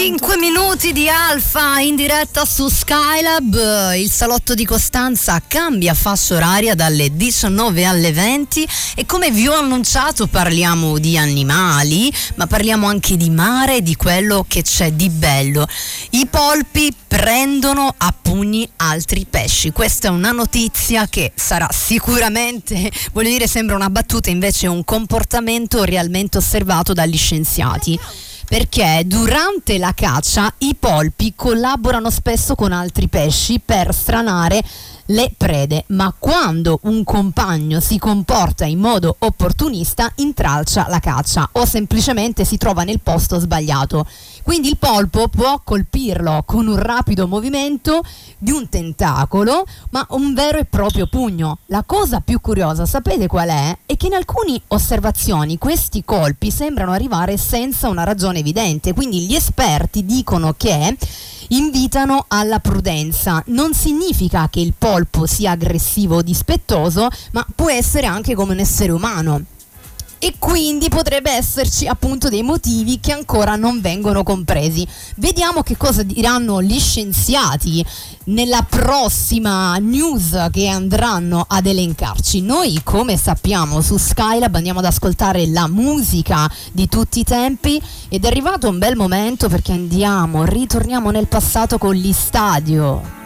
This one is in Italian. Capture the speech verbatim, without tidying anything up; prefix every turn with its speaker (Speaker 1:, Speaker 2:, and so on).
Speaker 1: cinque minuti di Alfa in diretta su Skylab. Il salotto di Costanza cambia fascia oraria dalle diciannove alle venti e come vi ho annunciato parliamo di animali, ma parliamo anche di mare, di quello che c'è di bello. I polpi prendono a pugni altri pesci. Questa è una notizia che sarà sicuramente, voglio dire, sembra una battuta, invece è un comportamento realmente osservato dagli scienziati. Perché durante la caccia i polpi collaborano spesso con altri pesci per stranare le prede, ma quando un compagno si comporta in modo opportunista intralcia la caccia o semplicemente si trova nel posto sbagliato. Quindi il polpo può colpirlo con un rapido movimento di un tentacolo, ma un vero e proprio pugno. La cosa più curiosa, sapete qual è? È che in alcune osservazioni questi colpi sembrano arrivare senza una ragione evidente, quindi gli esperti dicono che invitano alla prudenza. Non significa che il polpo sia aggressivo o dispettoso, ma può essere anche come un essere umano. E quindi potrebbe esserci appunto dei motivi che ancora non vengono compresi. Vediamo che cosa diranno gli scienziati nella prossima news che andranno ad elencarci. Noi, come sappiamo, su Skylab andiamo ad ascoltare la musica di tutti i tempi ed è arrivato un bel momento perché andiamo, ritorniamo nel passato con gli Stadio.